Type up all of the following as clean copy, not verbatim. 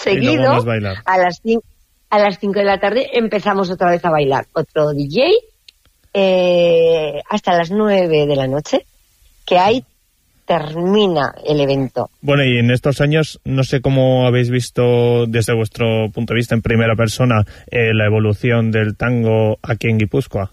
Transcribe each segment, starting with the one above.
seguido, a las 5 de la tarde empezamos otra vez a bailar. Otro DJ hasta las 9 de la noche, que ahí termina el evento. Bueno, y en estos años, no sé cómo habéis visto desde vuestro punto de vista en primera persona la evolución del tango aquí en Guipúzcoa.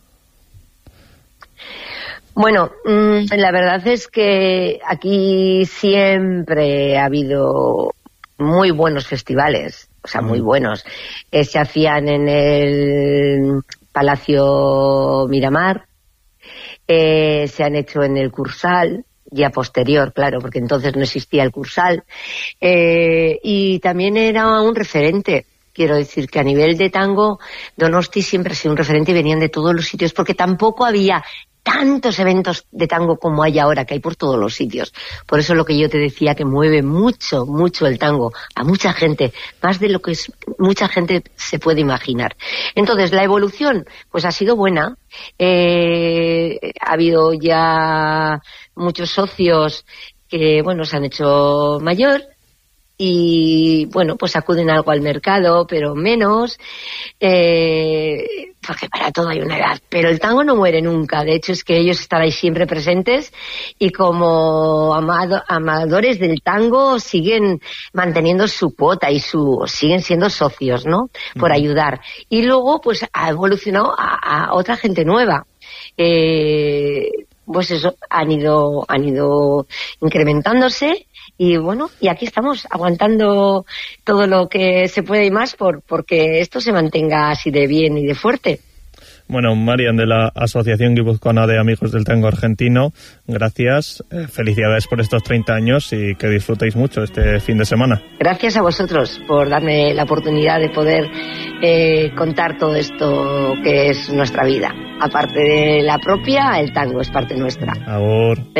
Bueno, la verdad es que aquí siempre ha habido muy buenos festivales, o sea, muy buenos. Se hacían en el Palacio Miramar, se han hecho en el Cursal, ya posterior, claro, porque entonces no existía el Cursal, y también era un referente. Quiero decir que a nivel de tango, Donosti siempre ha sido un referente y venían de todos los sitios, porque tampoco había tantos eventos de tango como hay ahora, que hay por todos los sitios. Por eso lo que yo te decía, que mueve mucho, mucho el tango a mucha gente, más de lo que mucha gente se puede imaginar. Entonces, la evolución, pues ha sido buena. Ha habido ya muchos socios que, bueno, se han hecho mayor y, bueno, pues acuden algo al mercado, pero menos, porque para todo hay una edad. Pero el tango no muere nunca. De hecho, es que ellos están ahí siempre presentes y como amadores del tango siguen manteniendo su cuota y siguen siendo socios, ¿no? Por ayudar. Y luego, pues, ha evolucionado a otra gente nueva. Pues eso, han ido incrementándose. Y bueno, y aquí estamos aguantando todo lo que se puede y más porque esto se mantenga así de bien y de fuerte. Bueno, Marian, de la Asociación Guipuzcoana de Amigos del Tango Argentino, gracias, felicidades por estos 30 años y que disfrutéis mucho este fin de semana. Gracias a vosotros por darme la oportunidad de poder contar todo esto que es nuestra vida. Aparte de la propia, el tango es parte nuestra. Agur.